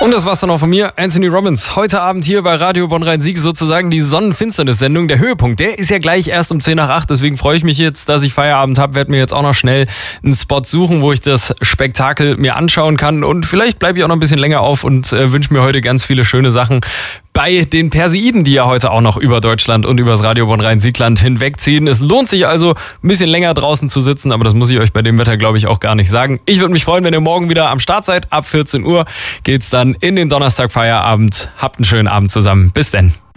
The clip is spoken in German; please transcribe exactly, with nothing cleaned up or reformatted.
Und das war's dann auch von mir, Anthony Robbins. Heute Abend hier bei Radio Bonn-Rhein-Sieg sozusagen die Sonnenfinsternis-Sendung. Der Höhepunkt, der ist ja gleich erst um zehn nach acht. Deswegen freue ich mich jetzt, dass ich Feierabend habe. Werde mir jetzt auch noch schnell einen Spot suchen, wo ich das Spektakel mir anschauen kann. Und vielleicht bleibe ich auch noch ein bisschen länger auf und äh, wünsche mir heute ganz viele schöne Sachen bei den Perseiden, die ja heute auch noch über Deutschland und über das Radio Bonn-Rhein-Siegland hinwegziehen. Es lohnt sich also, ein bisschen länger draußen zu sitzen, aber das muss ich euch bei dem Wetter, glaube ich, auch gar nicht sagen. Ich würde mich freuen, wenn ihr morgen wieder am Start seid. Ab vierzehn Uhr geht's dann in den Donnerstag-Feierabend. Habt einen schönen Abend zusammen. Bis denn.